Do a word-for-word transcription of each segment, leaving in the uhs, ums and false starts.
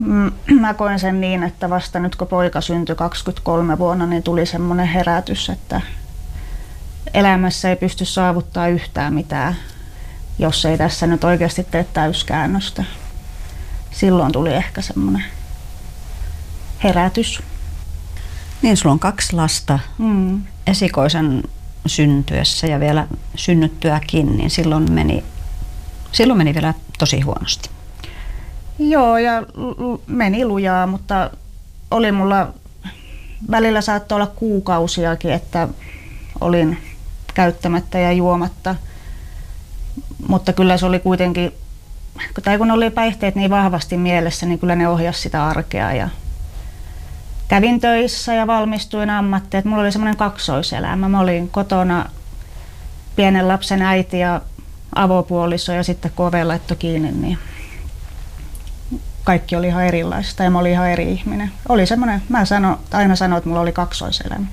Mä koen sen niin, että vasta nyt kun poika syntyi kaksikymmentäkolme vuonna, niin tuli semmoinen herätys, että elämässä ei pysty saavuttaa yhtään mitään, jos ei tässä nyt oikeasti tee täyskäännöstä. Silloin tuli ehkä semmoinen herätys. Niin, sulla on kaksi lasta mm. esikoisen syntyessä ja vielä synnyttyäkin, niin silloin meni, silloin meni vielä tosi huonosti. Joo, ja meni lujaa, mutta oli mulla, välillä saattoi olla kuukausiakin, että olin käyttämättä ja juomatta. Mutta kyllä se oli kuitenkin, tai kun oli päihteet niin vahvasti mielessä, niin kyllä ne ohjasi sitä arkea. Ja kävin töissä ja valmistuin ammattiin, että mulla oli semmoinen kaksoiselämä. Mä olin kotona pienen lapsen äiti ja avopuoliso ja sitten kun oven laittoi kiinni, niin kaikki oli ihan erilaista ja mä olin ihan eri ihminen. Oli semmoinen, mä sano, aina sanoin, että mulla oli kaksoiselämä.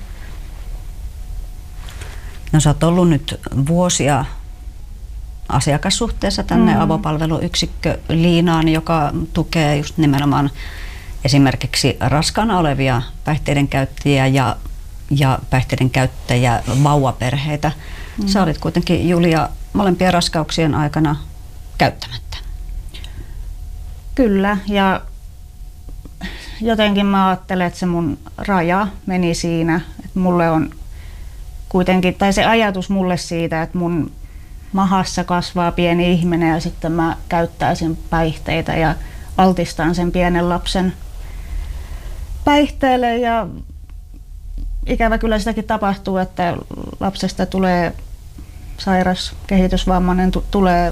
No sä oot ollut nyt vuosia asiakassuhteessa tänne mm. avopalveluyksikkö Liinaan, joka tukee just nimenomaan esimerkiksi raskaana olevia päihteiden käyttäjiä ja, ja päihteiden käyttäjiä vauvaperheitä. Mm. Sä olit kuitenkin, Julia, molempien raskauksien aikana käyttämättä. Kyllä, ja jotenkin mä ajattelen, että se mun raja meni siinä, että mulle on kuitenkin, tai se ajatus mulle siitä, että mun mahassa kasvaa pieni ihminen ja sitten mä käyttäisin päihteitä ja altistan sen pienen lapsen päihteelle ja ikävä kyllä sitäkin tapahtuu, että lapsesta tulee sairas, kehitysvammainen, t- tulee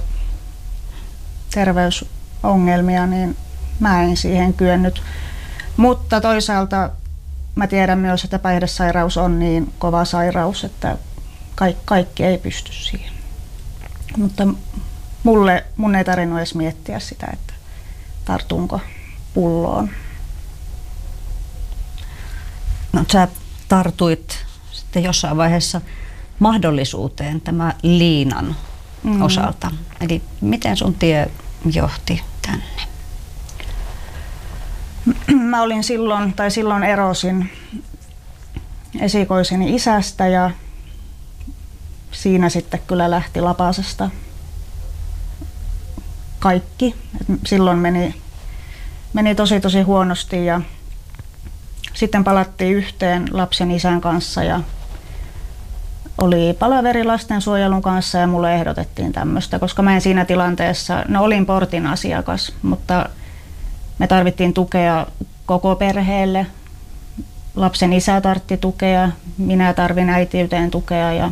terveysongelmia, niin mä en siihen kyennyt. Mutta toisaalta mä tiedän myös, että päihdesairaus on niin kova sairaus, että kaikki, kaikki ei pysty siihen. Mutta mulle, mun ei tarvinnut edes miettiä sitä, että tartunko pulloon. No, sä tartuit sitten jossain vaiheessa mahdollisuuteen tämä Liinan mm. osalta. Eli miten sun tie johti tänne? Mä olin silloin, tai silloin erosin esikoiseni isästä ja siinä sitten kyllä lähti lapasesta kaikki. Et silloin meni, meni tosi tosi huonosti ja sitten palattiin yhteen lapsen isän kanssa ja oli palaveri lastensuojelun kanssa ja mulle ehdotettiin tämmöistä, koska mä en siinä tilanteessa, no olin portin asiakas, mutta me tarvittiin tukea koko perheelle. Lapsen isä tartti tukea, minä tarvin äitiyteen tukea ja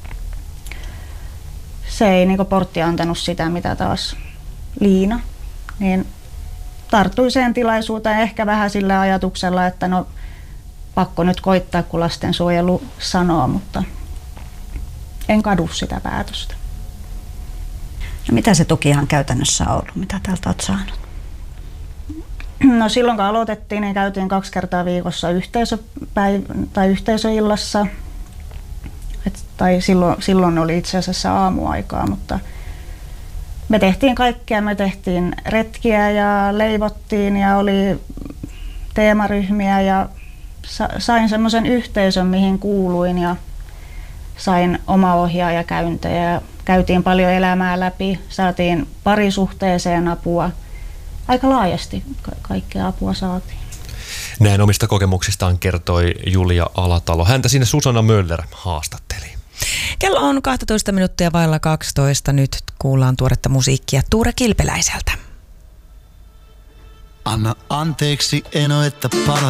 se ei niin kuin portti antanut sitä, mitä taas Liina. Niin tarttuin sen tilaisuuteen ehkä vähän sillä ajatuksella, että no pakko nyt koittaa, kun lastensuojelu sanoo, mutta en kadu sitä päätöstä. No mitä se tuki ihan käytännössä on ollut? Mitä täältä olet saanut? No silloin kun aloitettiin, niin käytiin kaksi kertaa viikossa yhteisöpäiv- tai yhteisöillassa. Et, tai silloin, silloin oli itse asiassa aamuaikaa, mutta me tehtiin kaikkea. Me tehtiin retkiä ja leivottiin ja oli teemaryhmiä ja sa- sain semmoisen yhteisön, mihin kuuluin ja sain omaohjaajakäyntejä ja käytiin paljon elämää läpi, saatiin parisuhteeseen apua. Aika laajasti ka- kaikkea apua saatiin. Näin omista kokemuksistaan kertoi Julia Alatalo. Häntä sinne Susanna Möller haastatteli. Kello on kaksitoista minuuttia vailla kaksitoista. Nyt kuullaan tuoretta musiikkia Tuure Kilpeläiseltä. Anna anteeksi, Eno, että pala.